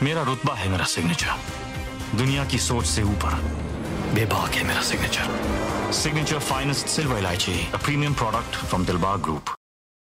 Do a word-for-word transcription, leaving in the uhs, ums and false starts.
मेरा रुतबा है मेरा सिग्नेचर। दुनिया की सोच से ऊपर बेबाक है मेरा सिग्नेचर। सिग्नेचर फाइनेस्ट सिल्वर इलायची, a premium product from Dilbag group.